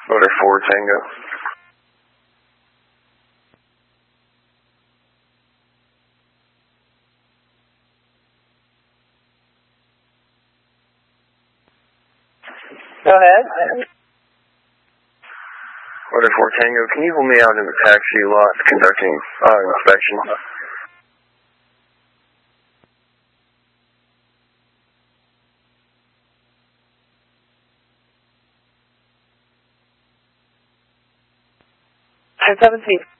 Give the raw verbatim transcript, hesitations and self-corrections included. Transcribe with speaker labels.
Speaker 1: Order four Tango.
Speaker 2: Go ahead.
Speaker 1: Order four Tango, can you hold me out in the taxi lot conducting uh, inspection?
Speaker 2: ten seventeen.